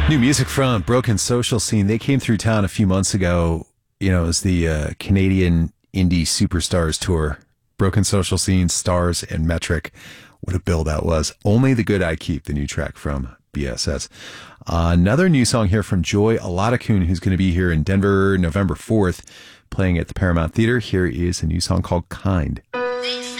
New music from Broken Social Scene. They came through town a few months ago. It was the Canadian Indie Superstars Tour. Broken Social Scene, Stars, and Metric. What a bill that was. Only the Good I Keep, the new track from BSS. Another new song here from Joy Aladakun, who's going to be here in Denver November 4th, playing at the Paramount Theater. Here is a new song called Kind. This